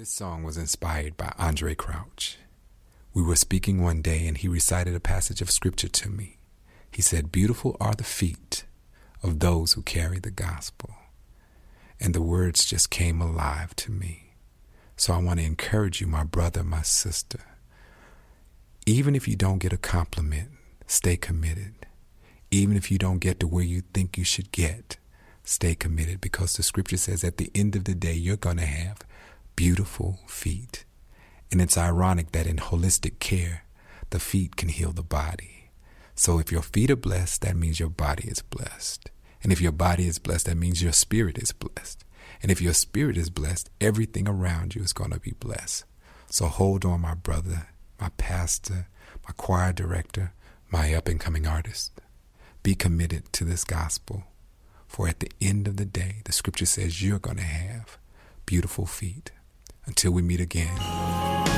This song was inspired by Andre Crouch. We were speaking one day and he recited a passage of scripture to me. He said, "Beautiful are the feet of those who carry the gospel." And the words just came alive to me. So I want to encourage you, my brother, my sister. Even if you don't get a compliment, stay committed. Even if you don't get to where you think you should get, stay committed, because the scripture says at the end of the day, you're going to have beautiful feet. And it's ironic that in holistic care, the feet can heal the body. So if your feet are blessed, that means your body is blessed. And if your body is blessed, that means your spirit is blessed. And if your spirit is blessed, everything around you is going to be blessed. So hold on, my brother, my pastor, my choir director, my up-and-coming artist. Be committed to this gospel. For at the end of the day, the scripture says you're going to have beautiful feet. Until we meet again.